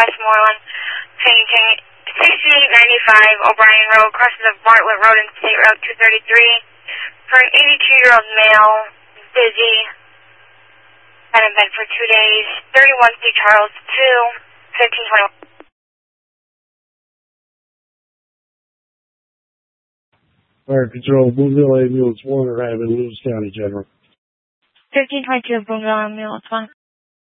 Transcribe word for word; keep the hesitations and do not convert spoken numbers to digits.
Westmoreland, painting sixty-eight ninety-five O'Brien Road, crosses of Bartlett Road and State Route two thirty-three, for an eighty-two-year-old male, busy, been in bed for two days, thirty-one C Charles two, fifteen twenty-one. Fire Control, Boonville Ambulance one, or have in Lewis County, General. fifteen twenty-two, Boonville Ambulance one.